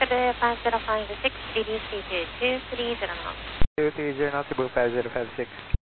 50556, reduce to 230 knots. 230 knots, Cebu 5056.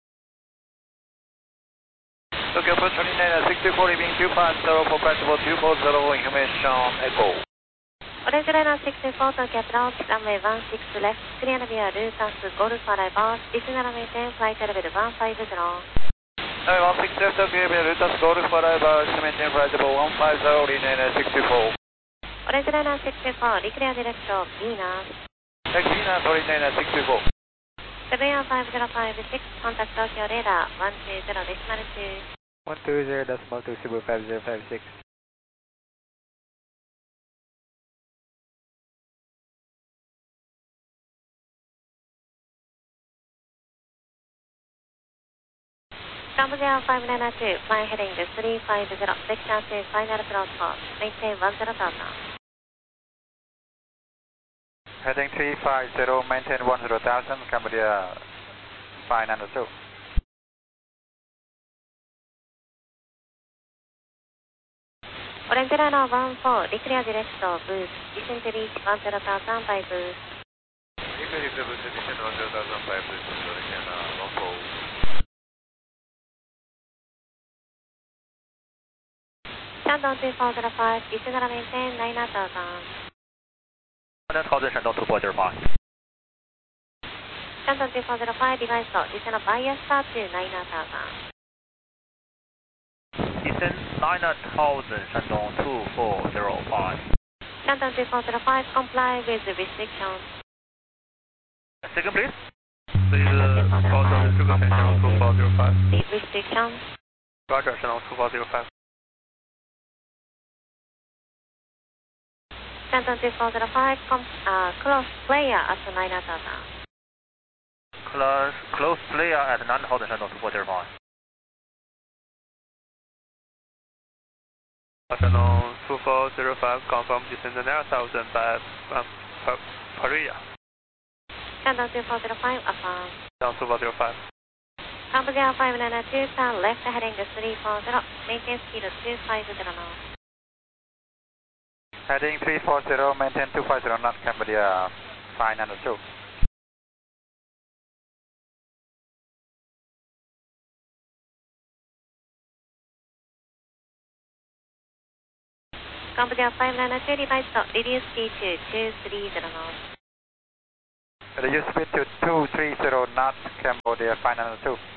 Tokyo approach 2964, leaving 250 for practical 240, information echo. Orange Liner 64, Tokyo approach, runway 16 left, clear via Lutas, Golf Arrival, additional maintain flight level 150. Runway 16 left, clear via Lutas, Golf Arrival, maintain flight level 150, Liner 64. Orange Liner 64, declare direction, Venus. Venus, Liner 64. 75056, contact Tokyo radar 120.2. 120.2, Cebu 5056. Cambodia 592, fly heading 350, vector to final approach course, maintain 10,000. Heading 350, maintain 10,000, Cambodia 592. Orange Liner 14, declare direction, boost, descend to reach 10,000 by boost. Declare boost, descend 10,000 by boost, Orange Liner 14. Shandong 2405, descend maintain 9,000. 9,000, Shandong 2405. Shandong 2405, device descend bias start to 9,000. Descend 9,000, Shandong 2405. Shandong 2405, comply with the restrictions. Second please. Please call the sugar Shandong 2405. The restrictions. Roger, Shandong 2405. Shandong 2405, close player at 9,000. Close player at 9,000, Shandong 2405. Shandong 2405, confirm descend 9,000 by Paria. Shandong 2405, affirm. Shandong 2405. Cambodia 592, turn left heading 340, maintain speed 250 knots. Heading 340, maintain 250 knots, Cambodia 592. Cambodia 592, device reduce speed to 230 knots. Reduce speed to 230 knots, Cambodia 592.